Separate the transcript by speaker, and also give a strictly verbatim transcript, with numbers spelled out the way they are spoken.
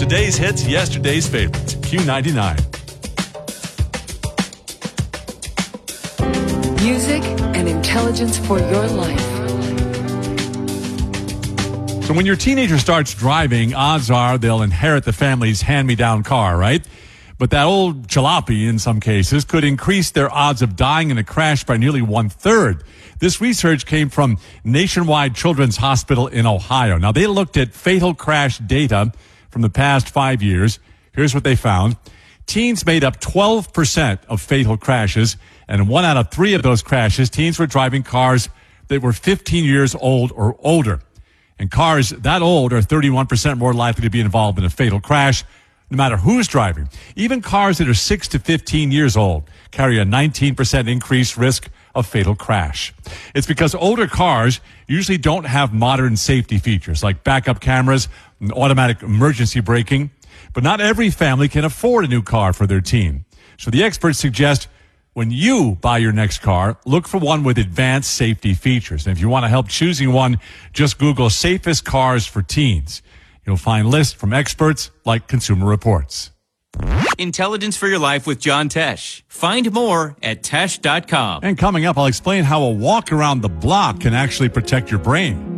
Speaker 1: Today's hits, yesterday's favorites. Q ninety-nine.
Speaker 2: Music and intelligence for your life.
Speaker 1: So when your teenager starts driving, odds are they'll inherit the family's hand-me-down car, right? But that old jalopy, in some cases, could increase their odds of dying in a crash by nearly one-third. This research came from Nationwide Children's Hospital in Ohio. Now, they looked at fatal crash data from the past five years. Here's what they found. Teens made up twelve percent of fatal crashes, and in one out of three of those crashes, teens were driving cars that were fifteen years old or older. And cars that old are thirty-one percent more likely to be involved in a fatal crash, no matter who's driving. Even cars that are six to fifteen years old carry a nineteen percent increased risk of fatal crash. It's because older cars usually don't have modern safety features like backup cameras and automatic emergency braking. But not every family can afford a new car for their teen. So the experts suggest when you buy your next car, look for one with advanced safety features. And if you want to help choosing one, just Google safest cars for teens. You'll find lists from experts like Consumer Reports.
Speaker 3: Intelligence for your life with John Tesh. Find more at tesh dot com.
Speaker 1: And coming up, I'll explain how a walk around the block can actually protect your brain.